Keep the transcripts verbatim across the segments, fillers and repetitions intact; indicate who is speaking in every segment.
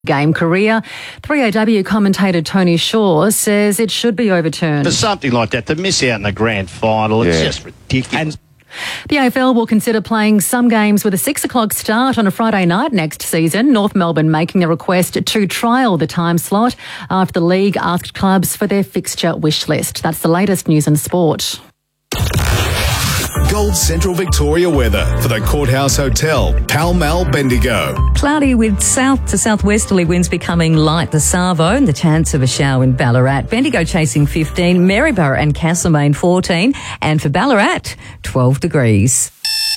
Speaker 1: game career. three A W commentator Tony Shaw says it should be overturned.
Speaker 2: For something like that, to miss out in the grand final, it's
Speaker 3: Yeah.
Speaker 2: just ridiculous. And
Speaker 1: the A F L will consider playing some games with a six o'clock start on a Friday night next season. North Melbourne making a request to trial the time slot after the league asked clubs for their fixture wish list. That's the latest news in sport.
Speaker 4: Gold Central Victoria weather for the Courthouse Hotel, Pall Mall, Bendigo.
Speaker 5: Cloudy with south to southwesterly winds becoming light this Savo and the chance of a shower in Ballarat. Bendigo chasing fifteen, Maryborough and Castlemaine fourteen, and for Ballarat, twelve degrees.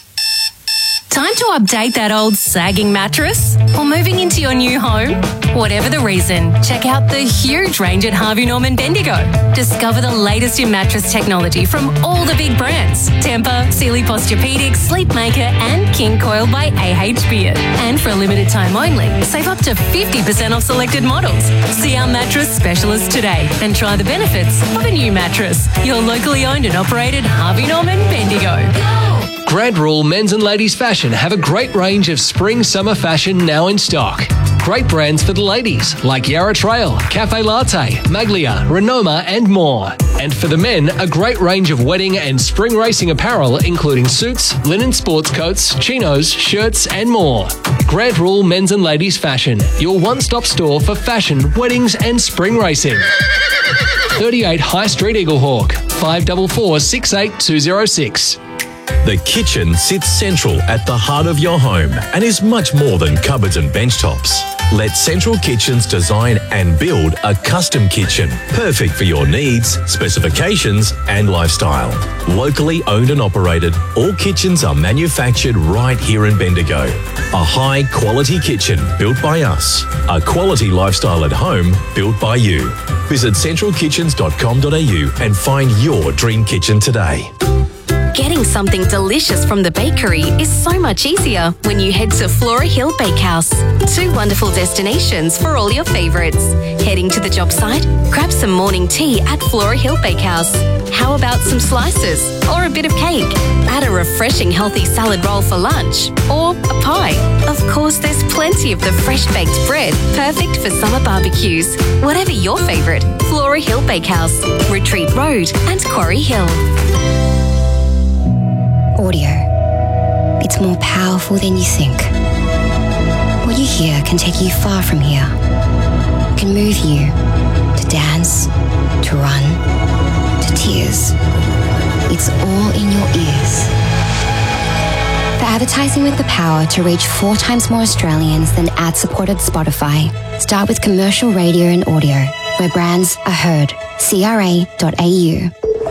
Speaker 6: Time to update that old sagging mattress? Or moving into your new home? Whatever the reason, check out the huge range at Harvey Norman Bendigo. Discover the latest in mattress technology from all the big brands. Tempur, Sealy Posturepedic, Sleepmaker and King Coil by A H Beard. And for a limited time only, save up to fifty percent off selected models. See our mattress specialist today and try the benefits of a new mattress. Your locally owned and operated Harvey Norman Bendigo.
Speaker 7: Grant Rule Men's and Ladies Fashion have a great range of spring-summer fashion now in stock. Great brands for the ladies like Yarra Trail, Cafe Latte, Maglia, Renoma and more. And for the men, a great range of wedding and spring racing apparel including suits, linen sports coats, chinos, shirts and more. Grant Rule Men's and Ladies Fashion, your one-stop store for fashion, weddings and spring racing. thirty-eight High Street Eaglehawk, five four four, six eight two zero six.
Speaker 8: The kitchen sits central at the heart of your home and is much more than cupboards and bench tops. Let Central Kitchens design and build a custom kitchen, perfect for your needs, specifications and lifestyle. Locally owned and operated, all kitchens are manufactured right here in Bendigo. A high quality kitchen built by us. A quality lifestyle at home built by you. Visit central kitchens dot com dot a u and find your dream kitchen today.
Speaker 6: Getting something delicious from the bakery is so much easier when you head to Flora Hill Bakehouse. Two wonderful destinations for all your favourites. Heading to the job site? Grab some morning tea at Flora Hill Bakehouse. How about some slices or a bit of cake? Add a refreshing healthy salad roll for lunch or a pie. Of course, there's plenty of the fresh baked bread, perfect for summer barbecues. Whatever your favourite, Flora Hill Bakehouse, Retreat Road and Quarry Hill.
Speaker 9: Audio. It's more powerful than you think. What you hear can take you far from here. It can move you to dance, to run, to tears. It's all in your ears. For advertising with the power to reach four times more Australians than ad-supported Spotify, start with commercial radio and audio, where brands are heard. C R A dot A U.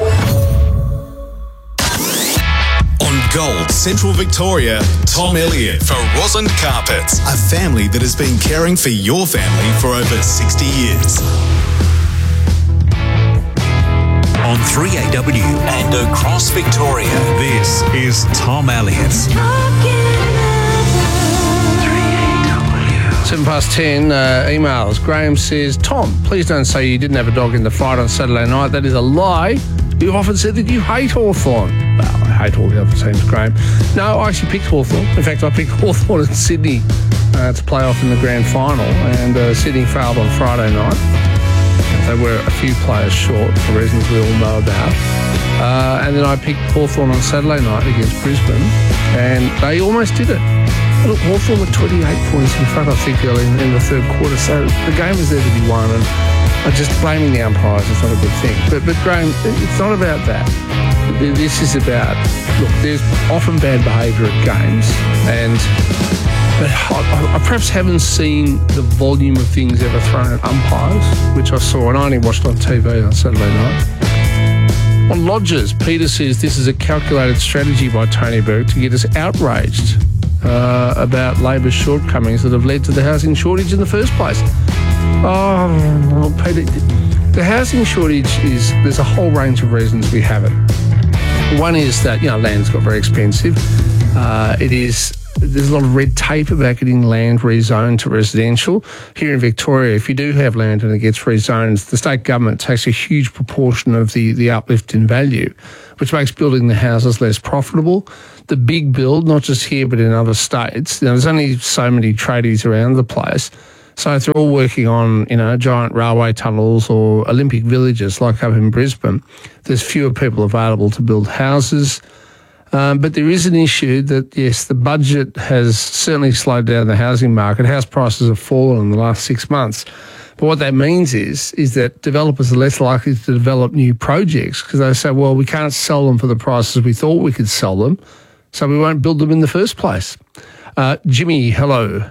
Speaker 4: Gold Central Victoria, Tom Elliott for Rosin Carpets, a family that has been caring for your family for over sixty years.
Speaker 10: On three A W and across Victoria, this is Tom Elliott.
Speaker 11: Seven past ten, uh, emails. Graham says, Tom, please don't say you didn't have a dog in the fight on Saturday night. That is a lie. You've often said that you hate Hawthorn. Well, I hate all the other teams, Graham. No, I actually picked Hawthorn. In fact, I picked Hawthorn in Sydney uh, to play off in the grand final, and uh, Sydney failed on Friday night. They were a few players short for reasons we all know about. Uh, and then I picked Hawthorn on Saturday night against Brisbane, and they almost did it. Look, Hawthorn were twenty-eight points in front, I think, early in, in the third quarter, so the game was there to be won, and I'm just blaming the umpires. It's not a good thing. But, but Graham, it's not about that. This is about, look, there's often bad behaviour at games, and but I, I perhaps haven't seen the volume of things ever thrown at umpires, which I saw, and I only watched on T V on Saturday night. On lodges, Peter says this is a calculated strategy by Tony Burke to get us outraged uh, about Labor's shortcomings that have led to the housing shortage in the first place. Oh, Peter, the housing shortage is, there's a whole range of reasons we have it. One is that, you know, land's got very expensive. Uh, it is, there's a lot of red tape about getting land rezoned to residential. Here in Victoria, if you do have land and it gets rezoned, the state government takes a huge proportion of the, the uplift in value, which makes building the houses less profitable. The big build, not just here but in other states, you know, there's only so many tradies around the place. So if they're all working on, you know, giant railway tunnels or Olympic villages like up in Brisbane, there's fewer people available to build houses. Um, but there is an issue that, yes, the budget has certainly slowed down the housing market. House prices have fallen in the last six months. But what that means is is that developers are less likely to develop new projects because they say, well, we can't sell them for the prices we thought we could sell them, so we won't build them in the first place. Uh, Jimmy, hello.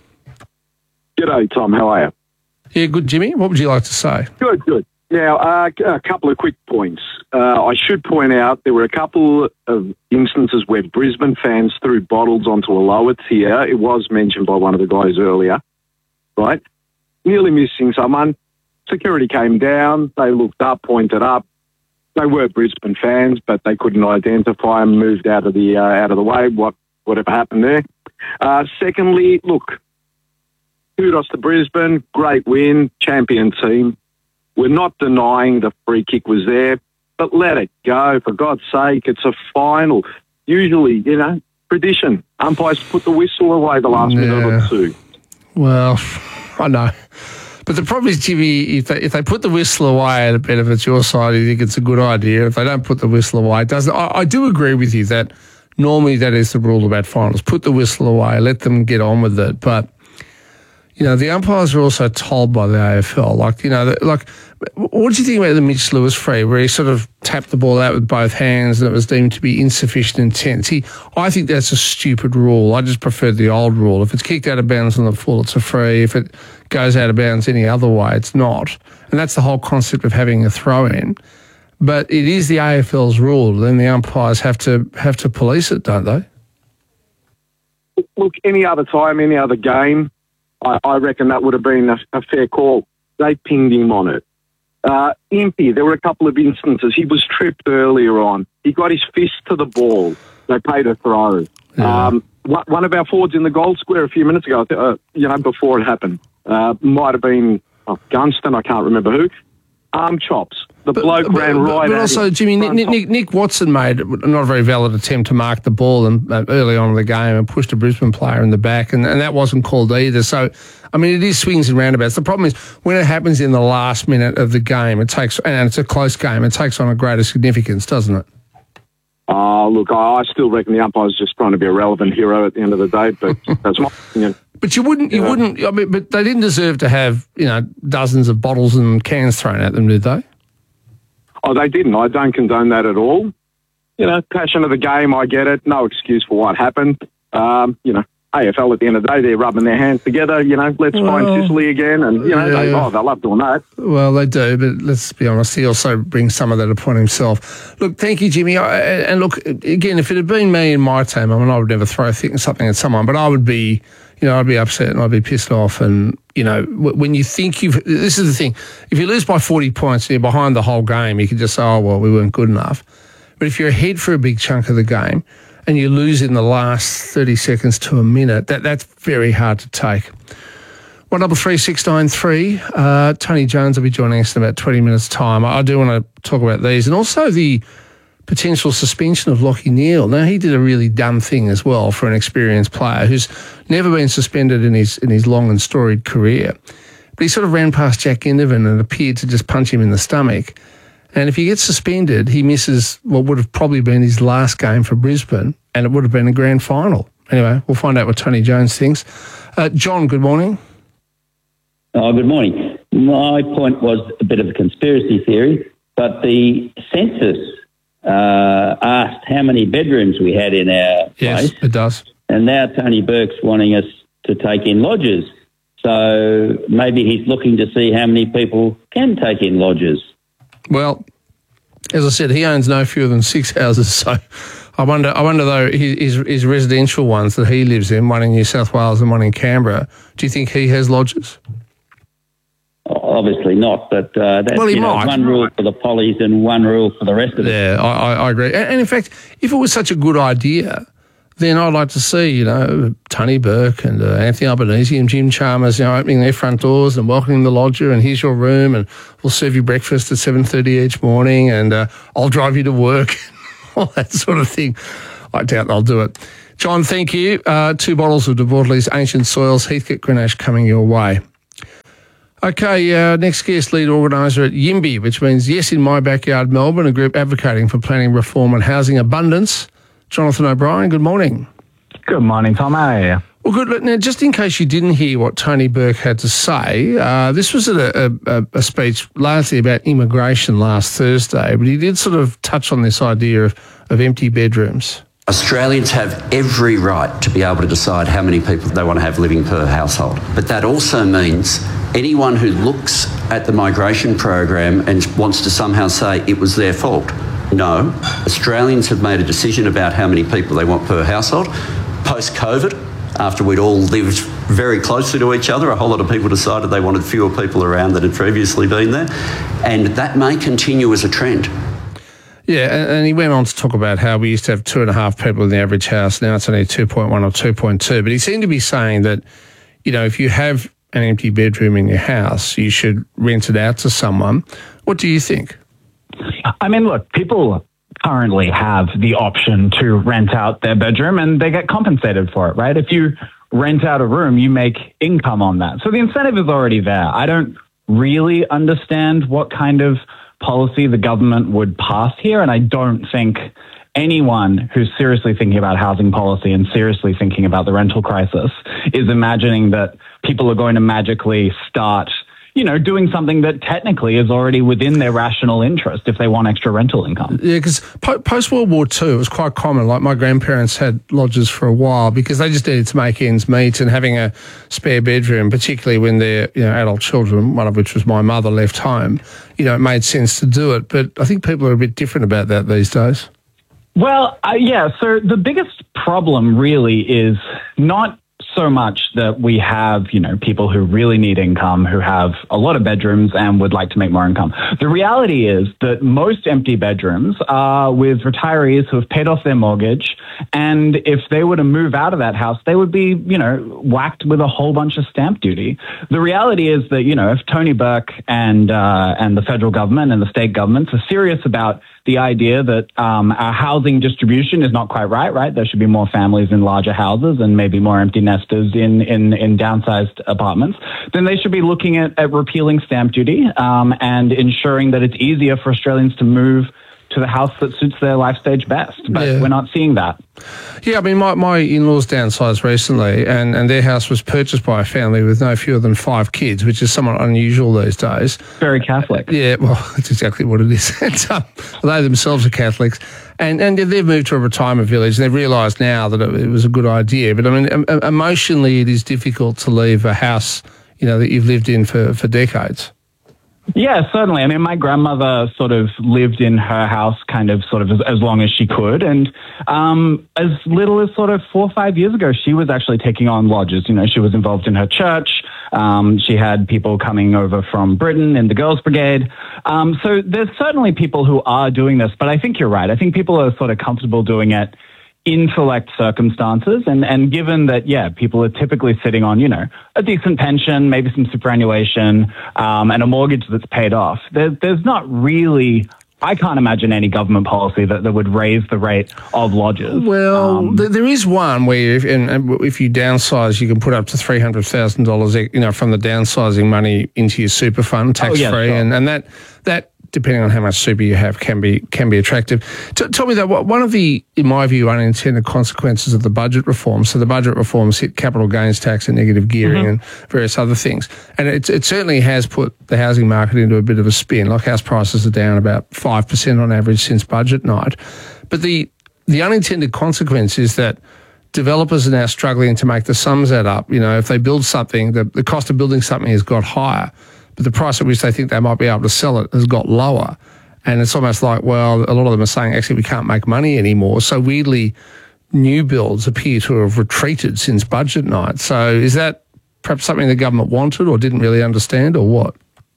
Speaker 3: G'day, Tom. How are you?
Speaker 11: Yeah, good, Jimmy. What would you like to say?
Speaker 3: Good, good. Now, uh, a couple of quick points. Uh, I should point out there were a couple of instances where Brisbane fans threw bottles onto a lower tier. It was mentioned by one of the guys earlier, right? Nearly missing someone. Security came down. They looked up, pointed up. They were Brisbane fans, but they couldn't identify them. Moved out of the uh, out of the way. What whatever happened there? Uh, secondly, look, kudos to Brisbane. Great win, champion team. We're not denying the free kick was there, but let it go. For God's sake, it's a final. Usually, you know, tradition. Umpires put the whistle away the last
Speaker 11: yeah.
Speaker 3: minute or two.
Speaker 11: Well, I know. But the problem is, Jimmy, if they, if they put the whistle away and it benefits your side, you think it's a good idea. If they don't put the whistle away, it doesn't. I, I do agree with you that normally that is the rule about finals. Put the whistle away, let them get on with it. But, you know, the umpires are also told by the A F L, like, you know, like, what do you think about the Mitch Lewis free, where he sort of tapped the ball out with both hands and it was deemed to be insufficient intent? See, I think that's a stupid rule. I just prefer the old rule. If it's kicked out of bounds on the full, it's a free. If it goes out of bounds any other way, it's not. And that's the whole concept of having a throw-in. But it is the A F L's rule. Then the umpires have to have to police it, don't they?
Speaker 3: Look, any other time, any other game, I, I reckon that would have been a, a fair call. They pinged him on it. Uh, Impey, there were a couple of instances. He was tripped earlier on. He got his fist to the ball. They paid a throw.
Speaker 11: Yeah.
Speaker 3: Um, one, one of our forwards in the goal square a few minutes ago, uh, you know, before it happened, uh, might have been oh, Gunston, I can't remember who. Arm chops. The
Speaker 11: But,
Speaker 3: bloke
Speaker 11: but,
Speaker 3: ran
Speaker 11: but,
Speaker 3: right
Speaker 11: but
Speaker 3: at
Speaker 11: also,
Speaker 3: him.
Speaker 11: Jimmy, Nick, Nick, Nick Watson made not a very valid attempt to mark the ball and, uh, early on in the game and pushed a Brisbane player in the back, and, and that wasn't called either. So, I mean, it is swings and roundabouts. The problem is when it happens in the last minute of the game, it takes, and it's a close game, it takes on a greater significance, doesn't it?
Speaker 3: Oh, look, I, I still reckon the umpire's just trying to be a relevant hero at the end of the day, but that's my opinion.
Speaker 11: But you wouldn't, you
Speaker 3: Yeah.
Speaker 11: wouldn't, I mean, but they didn't deserve to have, you know, dozens of bottles and cans thrown at them, did they?
Speaker 3: Oh, they didn't. I don't condone that at all. You know, passion of the game, I get it. No excuse for what happened. Um, you know, A F L at the end of the day, they're rubbing their hands together. You know, let's
Speaker 11: Well,
Speaker 3: find Sicily again. And, you know,
Speaker 11: yeah.
Speaker 3: they, oh, they love doing that.
Speaker 11: Well, they do, but let's be honest, he also brings some of that upon himself. Look, thank you, Jimmy. I, and look, again, if it had been me and my team, I mean, I would never throw something at someone, but I would be, you know, I'd be upset and I'd be pissed off. And, you know, when you think you've, this is the thing, if you lose by forty points and you're behind the whole game, you can just say, oh, well, we weren't good enough. But if you're ahead for a big chunk of the game and you lose in the last thirty seconds to a minute, that that's very hard to take. One double three six nine three. Uh, Tony Jones will be joining us in about twenty minutes' time. I do want to talk about these and also the potential suspension of Lachie Neale. Now, he did a really dumb thing as well for an experienced player who's never been suspended in his in his long and storied career. But he sort of ran past Jack Ginnivan and appeared to just punch him in the stomach. And if he gets suspended, he misses what would have probably been his last game for Brisbane, and it would have been a grand final. Anyway, we'll find out what Tony Jones thinks. Uh, John, good morning.
Speaker 12: Oh, good morning. My point was a bit of a conspiracy theory, but the census uh, asked how many bedrooms we had in our
Speaker 11: yes,
Speaker 12: place.
Speaker 11: It does.
Speaker 12: And now Tony Burke's wanting us to take in lodges. So maybe he's looking to see how many people can take in lodges.
Speaker 11: Well, as I said, he owns no fewer than six houses, so I wonder I wonder though, his, his residential ones that he lives in, one in New South Wales and one in Canberra, do you think he has lodges?
Speaker 12: Obviously not, but uh, that's
Speaker 11: Well, he
Speaker 12: you know,
Speaker 11: might.
Speaker 12: one rule for the pollies and one rule for the rest of it.
Speaker 11: Yeah, I, I, I agree. And, and in fact, if it was such a good idea, then I'd like to see, you know, Tony Burke and uh, Anthony Albanese and Jim Chalmers, you know, opening their front doors and welcoming the lodger, and here's your room, and we'll serve you breakfast at seven thirty each morning, and uh, I'll drive you to work, all that sort of thing. I doubt they'll do it. John, thank you. Uh, two bottles of De Bortoli's Ancient Soils, Heathcote Grenache coming your way. Okay, uh, next guest, lead organiser at YIMBY, which means Yes in My Backyard Melbourne, a group advocating for planning reform and housing abundance. Jonathan O'Brien, good morning.
Speaker 13: Good morning, Tom. How are you?
Speaker 11: Well, good. Now, just in case you didn't hear what Tony Burke had to say, uh, this was a, a, a speech largely about immigration last Thursday, but he did sort of touch on this idea of, of empty bedrooms.
Speaker 14: Australians have every right to be able to decide how many people they want to have living per household. But that also means anyone who looks at the migration program and wants to somehow say it was their fault. No, Australians have made a decision about how many people they want per household. Post-COVID, after we'd all lived very closely to each other, a whole lot of people decided they wanted fewer people around than had previously been there. And that may continue as a trend.
Speaker 11: Yeah, and, and he went on to talk about how we used to have two and a half people in the average house. Now it's only two point one or two point two. But he seemed to be saying that, you know, if you have an empty bedroom in your house, you should rent it out to someone. What do you think?
Speaker 13: I mean, look, people currently have the option to rent out their bedroom and they get compensated for it, right? If you rent out a room, you make income on that. So the incentive is already there. I don't really understand what kind of policy the government would pass here, and I don't think anyone who's seriously thinking about housing policy and seriously thinking about the rental crisis is imagining that people are going to magically start, you know, doing something that technically is already within their rational interest if they want extra rental income.
Speaker 11: Yeah, because po- post-World War Two, it was quite common. Like my grandparents had lodges for a while because they just needed to make ends meet, and having a spare bedroom, particularly when their, you know, adult children, one of which was my mother, left home, you know, it made sense to do it. But I think people are a bit different about that these days.
Speaker 13: Well, uh, yeah, so the biggest problem really is not so much that we have, you know, people who really need income, who have a lot of bedrooms and would like to make more income. The reality is that most empty bedrooms are with retirees who have paid off their mortgage, and if they were to move out of that house, they would be, you know, whacked with a whole bunch of stamp duty. The reality is that, you know, if Tony Burke and uh, and the federal government and the state governments are serious about the idea that um, our housing distribution is not quite right, right? There should be more families in larger houses and maybe more empty nesters in, in, in downsized apartments, then they should be looking at, at repealing stamp duty um, and ensuring that it's easier for Australians to move to the house that suits their life stage best. But yeah. We're not seeing that.
Speaker 11: Yeah, I mean, my, my in-laws downsized recently, and, and their house was purchased by a family with no fewer than five kids, which is somewhat unusual these days.
Speaker 13: Very Catholic.
Speaker 11: Yeah, well, that's exactly what it is. And, um, they themselves are Catholics. And and they've moved to a retirement village, and they've realised now that it, it was a good idea. But, I mean, emotionally, it is difficult to leave a house, you know, that you've lived in for, for decades.
Speaker 13: Yeah, certainly. I mean, my grandmother sort of lived in her house kind of sort of as, as long as she could. And um, as little as sort of four or five years ago, she was actually taking on lodges. You know, she was involved in her church. Um, she had people coming over from Britain in the Girls' Brigade. Um, so there's certainly people who are doing this. But I think you're right. I think people are sort of comfortable doing it in select circumstances. And, and given that, yeah, people are typically sitting on, you know, a decent pension, maybe some superannuation, um, and a mortgage that's paid off, there, there's not really, I can't imagine any government policy that, that would raise the rate of lodges.
Speaker 11: Well,
Speaker 13: um,
Speaker 11: th- there is one where if, and, and if you downsize, you can put up to three hundred thousand dollars, you know, from the downsizing money into your super fund, tax-free. Oh, yeah, sure. And, and that, that, depending on how much super you have, can be can be attractive. T- tell me, though, one of the, in my view, unintended consequences of the budget reform, so the budget reforms hit capital gains tax and negative gearing mm-hmm. and various other things, and it, it certainly has put the housing market into a bit of a spin. Like house prices are down about five percent on average since budget night. But the, the unintended consequence is that developers are now struggling to make the sums add up. You know, if they build something, the, the cost of building something has got higher, but the price at which they think they might be able to sell it has got lower. And it's almost like, well, a lot of them are saying, actually, we can't make money anymore. So weirdly, new builds appear to have retreated since budget night. So is that perhaps something the government wanted or didn't really understand, or what?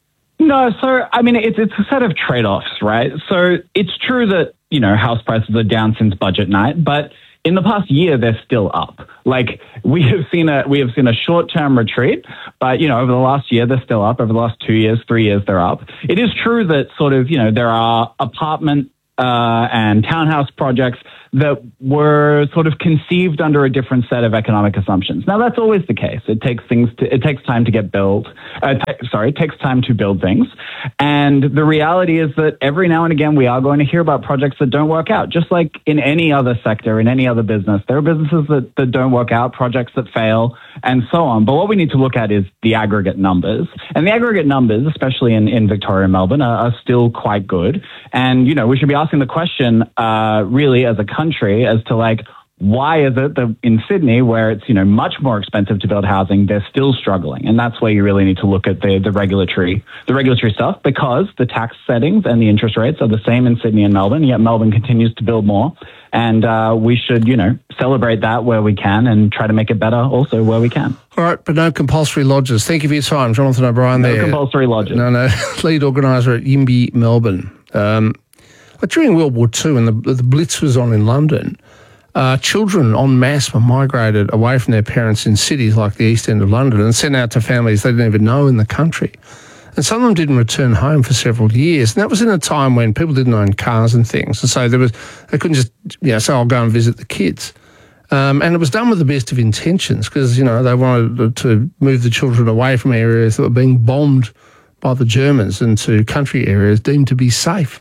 Speaker 13: No, so, I mean, it's, it's a set of trade-offs, right? So it's true that, you know, house prices are down since budget night, but in the past year, they're still up. Like, we have seen a we have seen a short-term retreat, but, you know, over the last year, they're still up. Over the last two years, three years, they're up. It is true that sort of, you know, there are apartment uh, and townhouse projects that were sort of conceived under a different set of economic assumptions. Now, that's always the case. It takes things to, it takes time to get built. Uh, t- sorry, it takes time to build things. And the reality is that every now and again, we are going to hear about projects that don't work out. Just like in any other sector, in any other business, there are businesses that, that don't work out, projects that fail, and so on. But what we need to look at is the aggregate numbers. And the aggregate numbers, especially in, in Victoria and Melbourne, are, are still quite good. And, you know, we should be asking the question, uh, really, as a country, as to like, why is it that in Sydney, where it's, you know, much more expensive to build housing, they're still struggling? And that's where you really need to look at the, the regulatory, the regulatory stuff, because the tax settings and the interest rates are the same in Sydney and Melbourne, yet Melbourne continues to build more. And uh, we should, you know, celebrate that where we can and try to make it better also where we can.
Speaker 11: All right, but no compulsory lodges. Thank you for your time, Jonathan O'Brien.
Speaker 13: No
Speaker 11: there.
Speaker 13: compulsory lodges.
Speaker 11: No, no. Lead organiser at Yimby, Melbourne. Um, like during World War Two, when the, the Blitz was on in London, uh, children en masse were migrated away from their parents in cities like the East End of London and sent out to families they didn't even know in the country. And some of them didn't return home for several years. And that was in a time when people didn't own cars and things. And so there was, they couldn't just, you know, say, I'll go and visit the kids. Um, and it was done with the best of intentions because, you know, they wanted to move the children away from areas that were being bombed by the Germans into country areas deemed to be safe.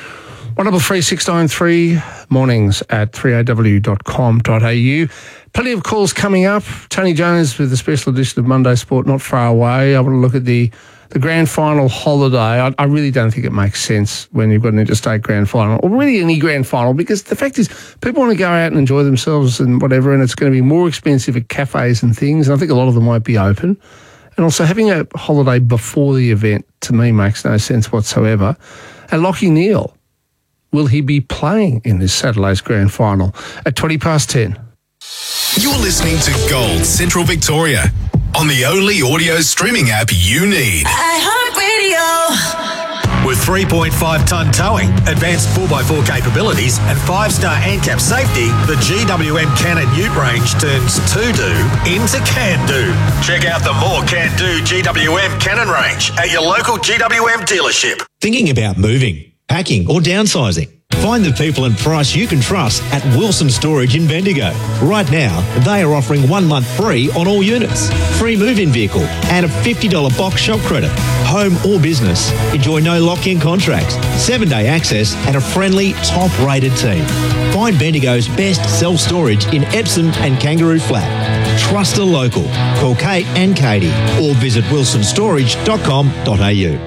Speaker 11: one double three six nine three, mornings at three a w dot com dot a u. Plenty of calls coming up. Tony Jones with a special edition of Monday Sport not far away. I want to look at the The grand final holiday. I, I really don't think it makes sense when you've got an interstate grand final, or really any grand final, because the fact is people want to go out and enjoy themselves and whatever, and it's going to be more expensive at cafes and things, and I think a lot of them won't be open. And also having a holiday before the event, to me, makes no sense whatsoever. And Lachie Neale, will he be playing in this Saturday's grand final at twenty past ten?
Speaker 4: You're listening to Gold Central Victoria on the only audio streaming app you need.
Speaker 15: iHeartRadio. With three point five tonne towing, advanced four by four capabilities and five star ANCAP safety, the G W M Cannon Ute range turns to-do into can-do. Check out the more can-do G W M Cannon range at your local G W M dealership.
Speaker 16: Thinking about moving, packing or downsizing? Find the people and price you can trust at Wilson Storage in Bendigo. Right now, they are offering one month free on all units, free move-in vehicle and a fifty dollars box shop credit. Home or business, enjoy no lock-in contracts, seven-day access and a friendly, top-rated team. Find Bendigo's best self-storage in Epsom and Kangaroo Flat. Trust a local. Call Kate and Katie or visit wilson storage dot com dot a u.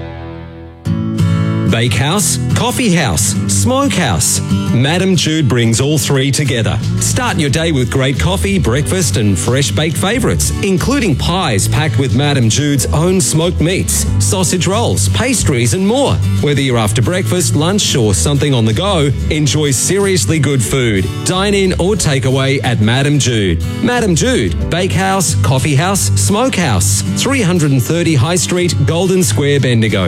Speaker 17: Bakehouse, coffee house, smokehouse. Madam Jude brings all three together. Start your day with great coffee, breakfast and fresh baked favourites, including pies packed with Madam Jude's own smoked meats, sausage rolls, pastries and more. Whether you're after breakfast, lunch or something on the go, enjoy seriously good food. Dine in or take away at Madam Jude. Madam Jude, Bakehouse, Coffee House, Smokehouse, three thirty High Street, Golden Square, Bendigo.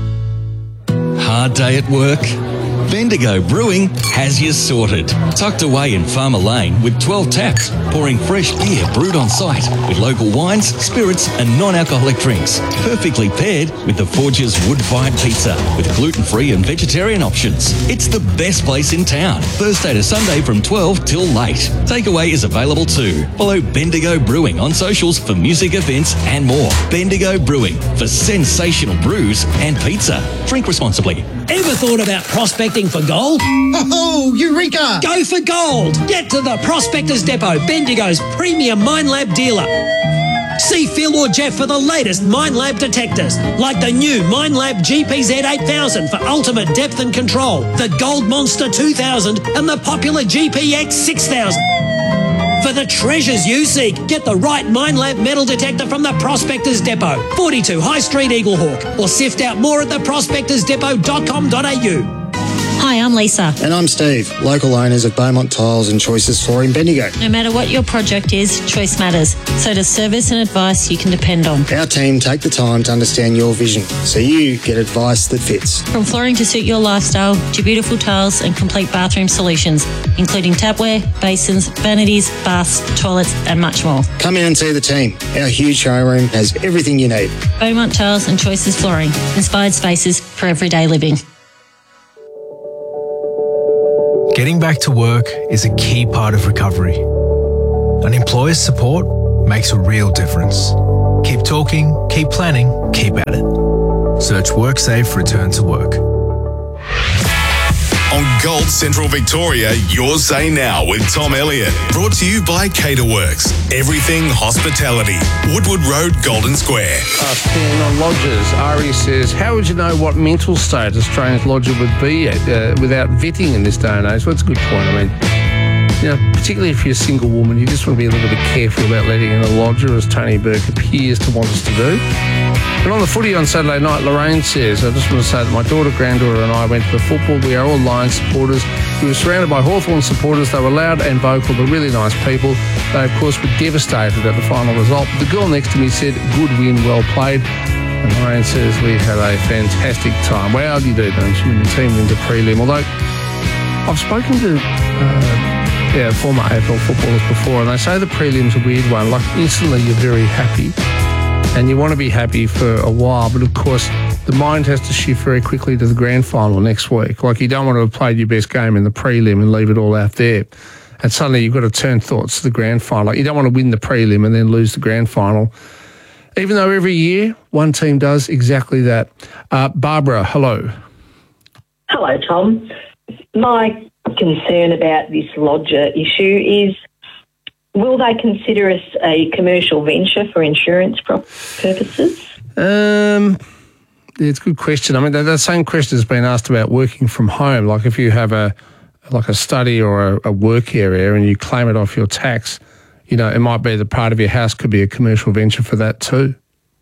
Speaker 18: Hard day at work? Bendigo Brewing has you sorted. Tucked away in Farmer Lane with twelve taps, pouring fresh beer brewed on site with local wines, spirits and non-alcoholic drinks. Perfectly paired with the Forge's wood-fired pizza with gluten-free and vegetarian options. It's the best place in town. Thursday to Sunday from twelve till late. Takeaway is available too. Follow Bendigo Brewing on socials for music events and more. Bendigo Brewing for sensational brews and pizza. Drink responsibly.
Speaker 19: Ever thought about prospecting for gold?
Speaker 20: Oh, Eureka!
Speaker 19: Go for gold! Get to the Prospectors Depot, Bendigo's premium Minelab dealer. See Phil or Jeff for the latest Minelab detectors, like the new Minelab G P Z eight thousand for ultimate depth and control, the Gold Monster two thousand and the popular G P X six thousand. For the treasures you seek, get the right Minelab metal detector from the Prospectors Depot, forty-two High Street, Eaglehawk, or sift out more at the prospectors depot dot com dot a u.
Speaker 21: Hi, I'm Lisa.
Speaker 20: And I'm Steve, local owners of Beaumont Tiles and Choices Flooring Bendigo.
Speaker 21: No matter what your project is, choice matters. So does service and advice you can depend on.
Speaker 20: Our team take the time to understand your vision, so you get advice that fits.
Speaker 21: From flooring to suit your lifestyle, to beautiful tiles and complete bathroom solutions, including tapware, basins, vanities, baths, toilets and much more.
Speaker 20: Come in and see the team. Our huge showroom has everything you need.
Speaker 21: Beaumont Tiles and Choices Flooring. Inspired spaces for everyday living.
Speaker 2: Getting back to work is a key part of recovery. An employer's support makes a real difference. Keep talking, keep planning, keep at it. Search WorkSafe Return to Work.
Speaker 4: On Gold Central Victoria, your say now with Tom Elliott. Brought to you by Caterworks. Everything hospitality. Woodward Road, Golden Square.
Speaker 11: Uh, Pen on lodgers. Ari says, how would you know what mental state a strange lodger would be at uh, without vetting in this day and age? Well, that's a good point. I mean, you know, particularly if you're a single woman, you just want to be a little bit careful about letting in a lodger, as Tony Burke appears to want us to do. And on the footy on Saturday night, Lorraine says, I just want to say that my daughter, granddaughter and I went to the football. We are all Lions supporters. We were surrounded by Hawthorn supporters. They were loud and vocal, but really nice people. They, of course, were devastated at the final result. The girl next to me said, good win, well played. And Lorraine says, we had a fantastic time. Well, you do, don't you, when the team wins a prelim. Although, I've spoken to uh, yeah, former A F L footballers before, and they say the prelim's a weird one. Like, instantly you're very happy. And you want to be happy for a while, but of course, the mind has to shift very quickly to the grand final next week. Like, you don't want to have played your best game in the prelim and leave it all out there. And suddenly you've got to turn thoughts to the grand final. Like, you don't want to win the prelim and then lose the grand final. Even though every year one team does exactly that. Uh, Barbara, hello.
Speaker 22: Hello, Tom. My concern about this lodger issue is, will they consider us a commercial venture for insurance purposes?
Speaker 11: Um, yeah, it's a good question. I mean, the, the same question has been asked about working from home. Like, if you have a like a study or a, a work area and you claim it off your tax, you know, it might be that part of your house could be a commercial venture for that too.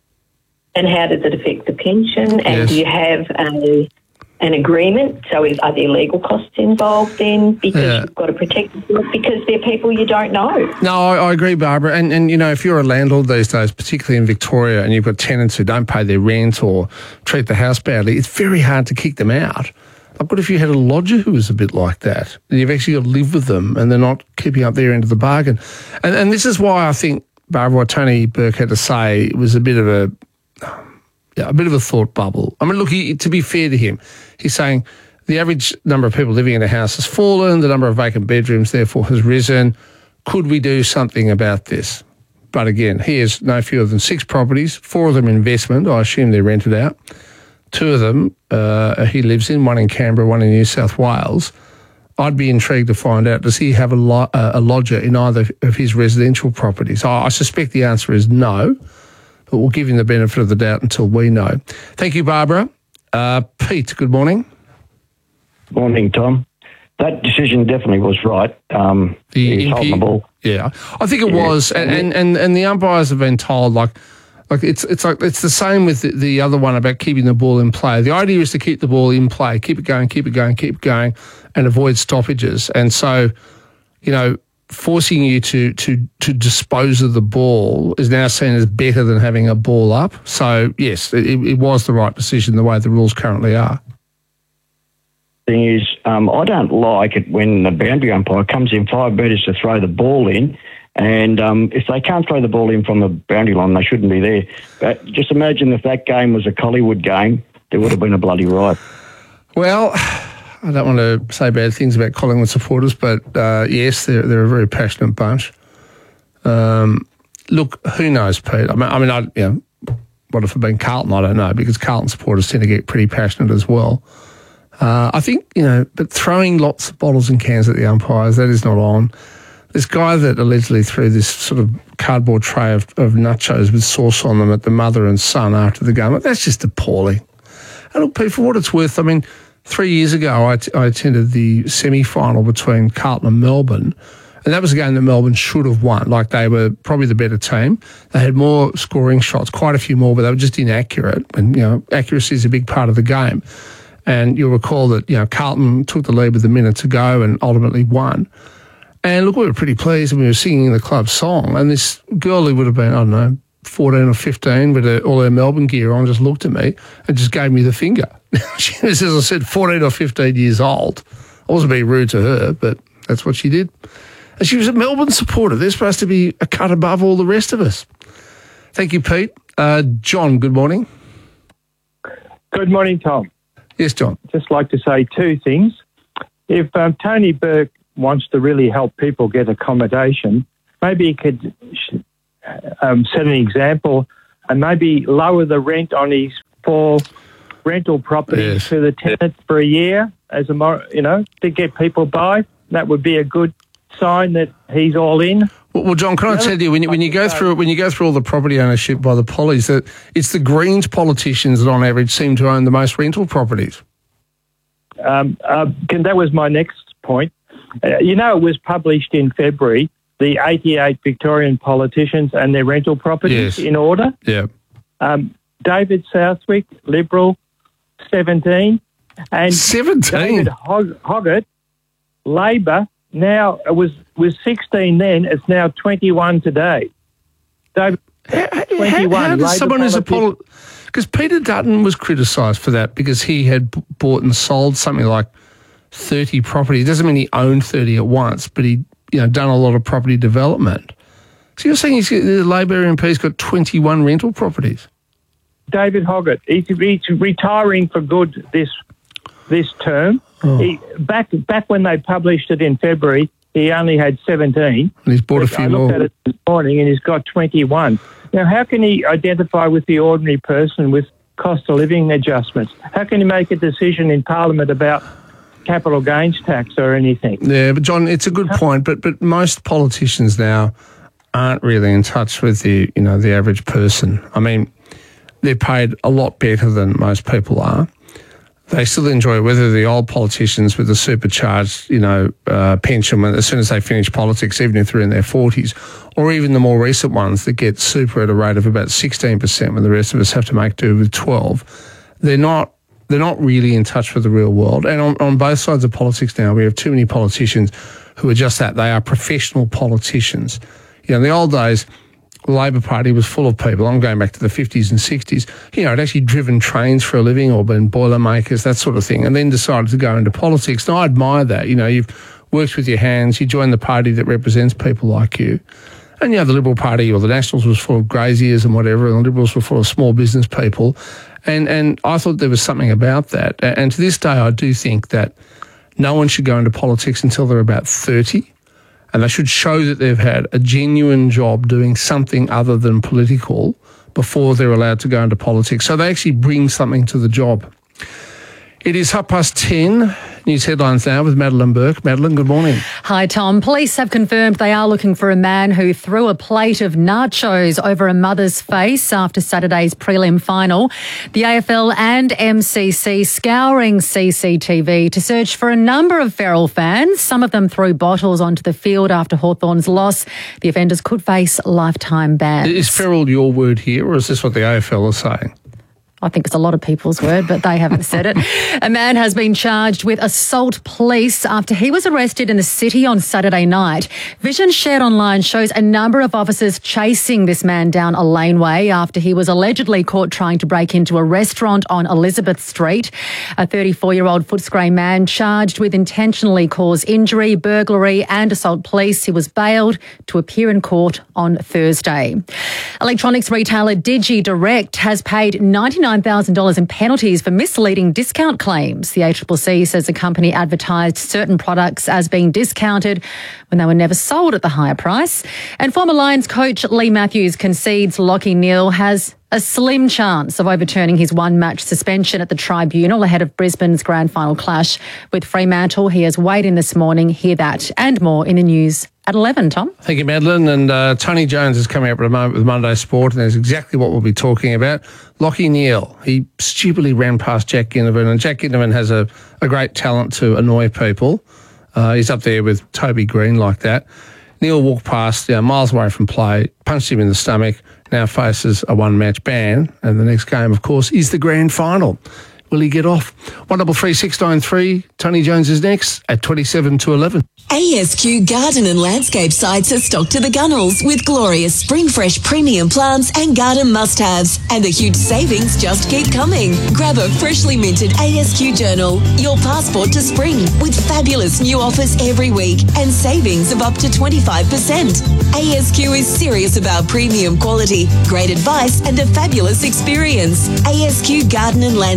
Speaker 22: And how does it affect the pension? And
Speaker 11: Yes.
Speaker 22: do you have a an agreement? So is, are there legal costs involved then? Because
Speaker 11: Yeah.
Speaker 22: you've got to protect yourself because they're people you don't know.
Speaker 11: No, I, I agree, Barbara. And, and, you know, if you're a landlord these days, particularly in Victoria, and you've got tenants who don't pay their rent or treat the house badly, it's very hard to kick them out. Like, what if you had a lodger who was a bit like that? And you've actually got to live with them and they're not keeping up their end of the bargain. And, and this is why I think, Barbara, what Tony Burke had to say was a bit of a... Yeah, a bit of a thought bubble. I mean, look, he, to be fair to him, he's saying the average number of people living in a house has fallen, the number of vacant bedrooms, therefore, has risen. Could we do something about this? But again, he has no fewer than six properties, four of them investment. I assume they're rented out. Two of them uh, he lives in, one in Canberra, one in New South Wales. I'd be intrigued to find out, does he have a, lo- uh, a lodger in either of his residential properties? I, I suspect the answer is no. But we'll give him the benefit of the doubt until we know. Thank you, Barbara. Uh, Pete, good morning.
Speaker 23: Morning, Tom. That decision definitely was right. Um,
Speaker 11: The
Speaker 23: he's
Speaker 11: M P
Speaker 23: holding the ball.
Speaker 11: Yeah, I think it
Speaker 23: Yeah.
Speaker 11: was, and, and, and, and the umpires have been told, like, like it's it's like it's the same with the, the other one about keeping the ball in play. The idea is to keep the ball in play, keep it going, keep it going, keep it going, and avoid stoppages. And so, you know, forcing you to to to dispose of the ball is now seen as better than having a ball up. So yes, it, it was the right decision the way the rules currently are.
Speaker 23: Thing is, um, I don't like it when the boundary umpire comes in five metres to throw the ball in, and um, if they can't throw the ball in from the boundary line, they shouldn't be there. But just imagine if that game was a Collingwood game, there would have been a bloody riot.
Speaker 11: Well, I don't want to say bad things about Collingwood supporters, but uh, yes, they're they're a very passionate bunch. Um, look, who knows, Pete? I mean, I mean, I, you know, what if it been Carlton? I don't know, because Carlton supporters tend to get pretty passionate as well. Uh, I think, you know, but throwing lots of bottles and cans at the umpires, that is not on. This guy that allegedly threw this sort of cardboard tray of, of nachos with sauce on them at the mother and son after the game, that's just appalling. And look, Pete, for what it's worth, I mean, three years ago, I, t- I attended the semi-final between Carlton and Melbourne, and that was a game that Melbourne should have won. Like, they were probably the better team. They had more scoring shots, quite a few more, but they were just inaccurate. And, you know, accuracy is a big part of the game. And you'll recall that, you know, Carlton took the lead with a minute to go and ultimately won. And look, we were pretty pleased, and we were singing the club song. And this girl who would have been, I don't know, fourteen or fifteen with her, all her Melbourne gear on, just looked at me and just gave me the finger. She was, as I said, fourteen or fifteen years old. I wasn't being rude to her, but that's what she did. And she was a Melbourne supporter. They're supposed to be a cut above all the rest of us. Thank you, Pete. Uh, John, good morning.
Speaker 24: Good morning, Tom.
Speaker 11: Yes, John.
Speaker 24: Just like to say two things.
Speaker 1: if um, Tony Burke wants to really help people get accommodation, maybe he could um, set an example and maybe lower the rent on his four rental properties
Speaker 11: Yes.
Speaker 1: to the tenant for a year, as a mor- you know, to get people by. That would be a good sign that he's all in.
Speaker 11: Well, well, John, can I tell you, when you, when you go through when you go through all the property ownership by the pollies, that it's the Greens politicians that on average seem to own the most rental properties.
Speaker 1: Um, uh, and that was my next point. Uh, you know, it was published in February, the eighty-eight Victorian politicians and their rental properties
Speaker 11: Yes.
Speaker 1: in order.
Speaker 11: Yeah.
Speaker 1: Um, David Southwick, Liberal, seventeen. And
Speaker 11: seventeen?
Speaker 1: David Hog- Hoggett, Labor, now it was, was sixteen then, it's now twenty-one today. David, twenty-one.
Speaker 11: How, how does
Speaker 1: Labor
Speaker 11: someone who's a
Speaker 1: politician-
Speaker 11: poli- because Peter Dutton was criticised for that because he had b- bought and sold something like thirty properties. It doesn't mean he owned thirty at once, but he you know done a lot of property development. So you're saying he's, the Labor M P's got twenty-one rental properties?
Speaker 1: David Hoggett, he's, he's retiring for good this this term.
Speaker 11: Oh.
Speaker 1: He, back back when they published it in February, he only had seventeen.
Speaker 11: And he's bought a
Speaker 1: But
Speaker 11: few
Speaker 1: I looked
Speaker 11: more.
Speaker 1: at it this morning and he's got twenty-one. Now, how can he identify with the ordinary person with cost of living adjustments? How can he make a decision in Parliament about capital gains tax or anything?
Speaker 11: Yeah, but John, it's a good point. But but most politicians now aren't really in touch with the you know the average person. I mean, they're paid a lot better than most people are. They still enjoy, whether the old politicians with the supercharged, you know, uh, pension when, as soon as they finish politics, even if they're in their forties, or even the more recent ones that get super at a rate of about sixteen percent when the rest of us have to make do with twelve. They're not they're not really in touch with the real world. And on, on both sides of politics now, we have too many politicians who are just that. They are professional politicians. You know, in the old days, the Labor Party was full of people. I'm going back to the fifties and sixties. You know, had actually driven trains for a living or been boilermakers, that sort of thing, and then decided to go into politics. And I admire that. You know, you've worked with your hands. You joined the party that represents people like you. And, you know, the Liberal Party or the Nationals was full of graziers and whatever, and the Liberals were full of small business people. And, and I thought there was something about that. And to this day, I do think that no one should go into politics until they're about thirty. And they should show that they've had a genuine job doing something other than political before they're allowed to go into politics. So they actually bring something to the job. It is half past ten. News headlines now with Madeline Burke. Madeline, good morning.
Speaker 5: Hi, Tom. Police have confirmed they are looking for a man who threw a plate of nachos over a mother's face after Saturday's prelim final. The A F L and M C C scouring C C T V to search for a number of feral fans. Some of them threw bottles onto the field after Hawthorn's loss. The offenders could face lifetime bans.
Speaker 11: Is feral your word here, or is this what the A F L is saying?
Speaker 5: I think it's a lot of people's word, but they haven't said it. A man has been charged with assault police after he was arrested in the city on Saturday night. Vision shared online shows a number of officers chasing this man down a laneway after he was allegedly caught trying to break into a restaurant on Elizabeth Street. A thirty-four-year-old Footscray man charged with intentionally caused injury, burglary and assault police. He was bailed to appear in court on Thursday. Electronics retailer DigiDirect has paid ninety-nine thousand dollars in penalties for misleading discount claims. The A C C C says the company advertised certain products as being discounted when they were never sold at the higher price. And former Lions coach Lee Matthews concedes Lachie Neale has a slim chance of overturning his one-match suspension at the tribunal ahead of Brisbane's grand final clash with Fremantle. He has weighed in this morning. Hear that and more in the news at eleven, Tom.
Speaker 11: Thank you, Madeline. And uh, Tony Jones is coming up at a moment with Monday Sport, and that's exactly what we'll be talking about. Lachie Neale, he stupidly ran past Jack Ginnivan, and Jack Ginnivan has a, a great talent to annoy people. Uh, he's up there with Toby Green like that. Neale walked past, you know, miles away from play, punched him in the stomach, now faces a one-match ban, and the next game, of course, is the grand final. Will he get off? one double three six nine three. Tony Jones is next at twenty-seven to eleven.
Speaker 7: A S Q Garden and Landscape sites are stocked to the gunnels with glorious spring fresh premium plants and garden must-haves. And the huge savings just keep coming. Grab a freshly minted A S Q journal, your passport to spring, with fabulous new offers every week and savings of up to twenty-five percent. A S Q is serious about premium quality, great advice and a fabulous experience. A S Q Garden and Landscapes,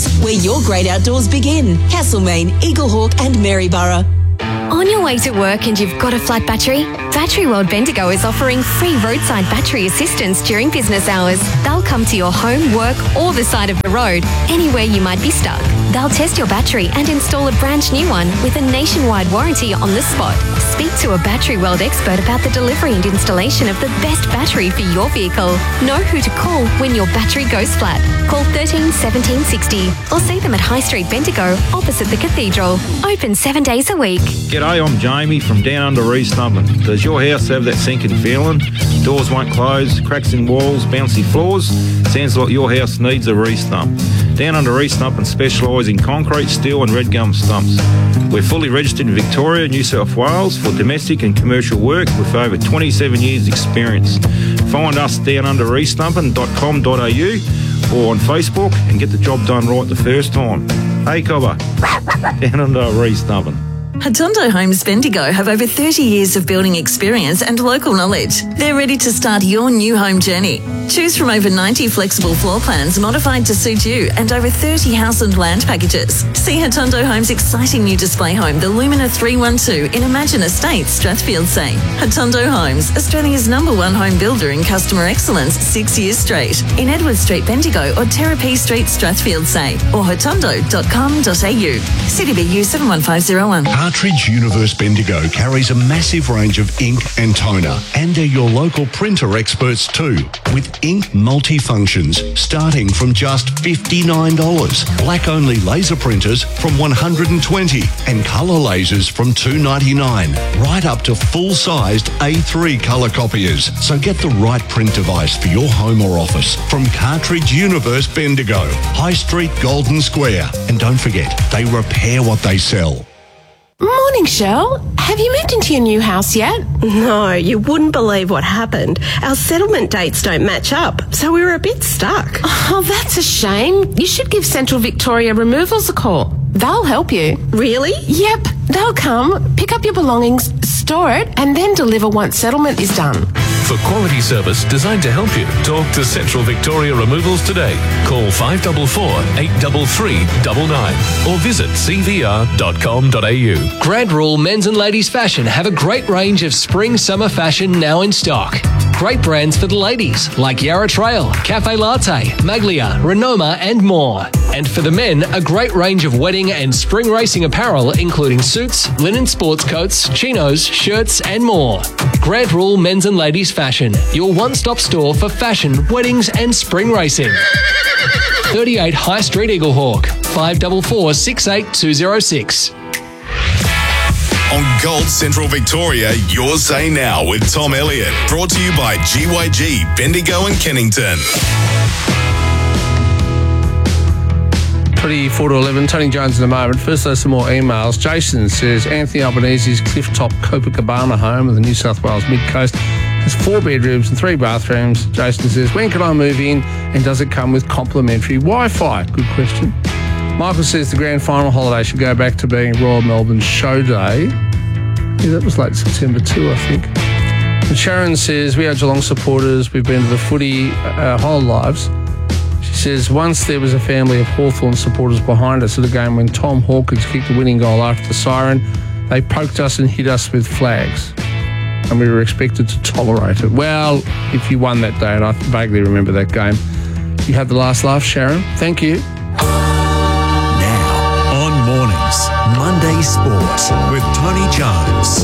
Speaker 7: Outdoors, where your great outdoors begin. Castlemaine, Eaglehawk and Maryborough.
Speaker 6: On your way to work and you've got a flat battery? Battery World Bendigo is offering free roadside battery assistance during business hours. They'll come to your home, work or the side of the road, anywhere you might be stuck. They'll test your battery and install a brand new one with a nationwide warranty on the spot. Speak to a Battery World expert about the delivery and installation of the best battery for your vehicle. Know who to call when your battery goes flat. Call thirteen seventeen sixty or see them at High Street Bendigo opposite the Cathedral. Open seven days a week.
Speaker 8: G'day, I'm Jamie from Down Under East Nubbin. Does your house have that sinking feeling? Doors won't close, cracks in walls, bouncy floors? Sounds like your house needs a re-stump. Down Under East Nubbin specialise in concrete, steel and red gum stumps. We're fully registered in Victoria, New South Wales for domestic and commercial work with over twenty-seven years experience. Find us down under east nubbin dot com dot a u or on Facebook and get the job done right the first time. Hey Cobber, Down Under East Nubbin.
Speaker 9: Hatondo Homes Bendigo have over thirty years of building experience and local knowledge. They're ready to start your new home journey. Choose from over ninety flexible floor plans modified to suit you and over thirty house and land packages. See Hatondo Homes' exciting new display home, the Lumina three one two in Imagine Estates, Strathfield Say. Hatondo Homes, Australia's number one home builder in customer excellence six years straight. In Edward Street, Bendigo or Terrapee Street, Strathfield Say or hatondo dot com dot a u. C D B U seven one five zero one.
Speaker 24: Cartridge Universe Bendigo carries a massive range of ink and toner, and they're your local printer experts too, with ink multifunctions starting from just fifty-nine dollars. Black-only laser printers from one hundred twenty dollars and colour lasers from two ninety-nine, right up to full-sized A three colour copiers. So get the right print device for your home or office from Cartridge Universe Bendigo, High Street, Golden Square. And don't forget, they repair what they sell.
Speaker 25: Morning, Shell. Have you moved into your new house yet?
Speaker 26: No, you wouldn't believe what happened. Our settlement dates don't match up, so we were a bit stuck.
Speaker 25: Oh, that's a shame. You should give Central Victoria Removals a call. They'll help you.
Speaker 26: Really?
Speaker 25: Yep. They'll come, pick up your belongings, store it, and then deliver once settlement is done.
Speaker 27: For quality service designed to help you, talk to Central Victoria Removals today. Call five four four, eight three three, nine nine or visit c v r dot com dot a u.
Speaker 28: Grand Rule Men's and Ladies Fashion have a great range of spring-summer fashion now in stock. Great brands for the ladies like Yarra Trail, Cafe Latte, Maglia, Renoma and more. And for the men, a great range of wedding and spring racing apparel including suits, linen sports coats, chinos, shirts and more. Grand Rule Men's and Ladies Fashion, your one-stop store for fashion, weddings and spring racing. thirty-eight High Street, Eaglehawk, five four four, six eight two zero six.
Speaker 4: On Gold Central Victoria, your say now with Tom Elliott. Brought to you by G Y G, Bendigo and Kennington.
Speaker 11: twenty-four to eleven, Tony Jones in a moment. First, there's some more emails. Jason says Anthony Albanese's Clifftop Copacabana home of the New South Wales Mid-Coast has four bedrooms and three bathrooms. Jason says, when can I move in and does it come with complimentary Wi-Fi? Good question. Michael says the grand final holiday should go back to being Royal Melbourne Show Day. Yeah, that was late September too, I think. And Sharon says, we are Geelong supporters. We've been to the footy our whole lives. She says, once there was a family of Hawthorn supporters behind us at a game when Tom Hawkins kicked the winning goal after the siren. They poked us and hit us with flags. And we were expected to tolerate it. Well, if you won that day, and I vaguely remember that game, you had the last laugh, Sharon. Thank you.
Speaker 10: On Mornings, Monday Sports with Tony Jones.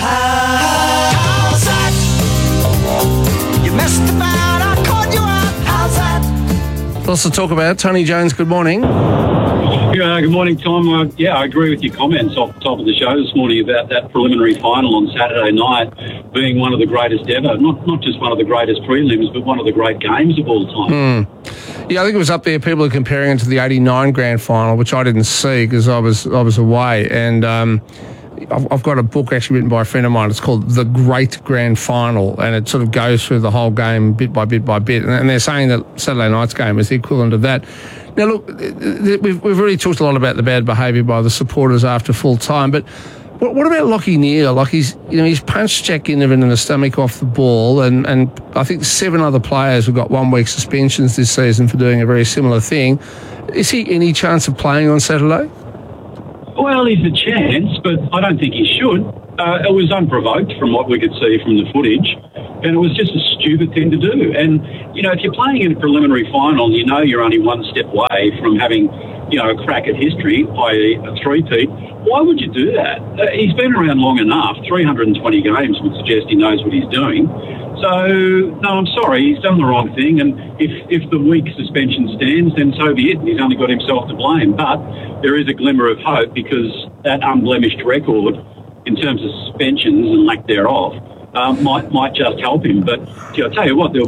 Speaker 29: How's that? You messed about, I caught you out. How's that?
Speaker 11: Lots to talk about. Tony Jones, good morning.
Speaker 30: Uh, good morning, Tom. Uh, yeah, I agree with your comments off the top of the show this morning about that preliminary final on Saturday night being one of the greatest ever. Not not just one of the greatest prelims, but one of the great games of all time.
Speaker 11: Mm. Yeah, I think it was up there. People are comparing it to the eighty-nine grand final, which I didn't see because I was I was away. And um, I've, I've got a book actually written by a friend of mine. It's called The Great Grand Final, and it sort of goes through the whole game bit by bit by bit. And, and they're saying that Saturday night's game is the equivalent of that. Now, look, we've, we've really talked a lot about the bad behaviour by the supporters after full time, but What, what about Lachie Neale? Like he's, you know, he's punched Jack Ginnivan in the stomach off the ball, and, and I think seven other players have got one week suspensions this season for doing a very similar thing. Is he any chance of playing on Saturday?
Speaker 30: Well, he's a chance, but I don't think he should. Uh, it was unprovoked from what we could see from the footage, and it was just a stupid thing to do. And, you know, if you're playing in a preliminary final, you know you're only one step away from having, you know, a crack at history, that is a three-peat. Why would you do that? Uh, he's been around long enough. three hundred twenty games would suggest he knows what he's doing. So, no, I'm sorry, he's done the wrong thing, and if, if the week suspension stands, then so be it. He's only got himself to blame. But there is a glimmer of hope because that unblemished record in terms of suspensions and lack thereof um, might might just help him. But I'll tell you what, there'll